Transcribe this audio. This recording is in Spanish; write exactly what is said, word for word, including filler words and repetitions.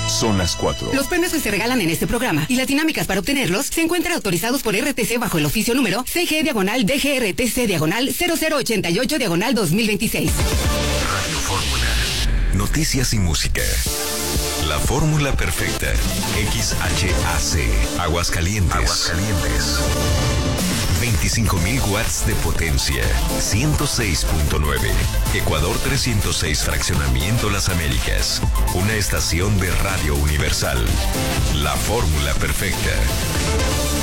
Son las cuatro. Los premios que se regalan en este programa y las dinámicas para obtenerlos se encuentran autorizados por R T C bajo el oficio número C G diagonal D G R T C diagonal cero cero ochenta y ocho diagonal dos mil veintiséis. Radio Fórmula. Noticias y música. La fórmula perfecta. X H A C. Aguascalientes. Aguascalientes. veinticinco mil watts de potencia. ciento seis punto nueve. Ecuador trescientos seis Fraccionamiento Las Américas. Una estación de Radio Universal. La fórmula perfecta.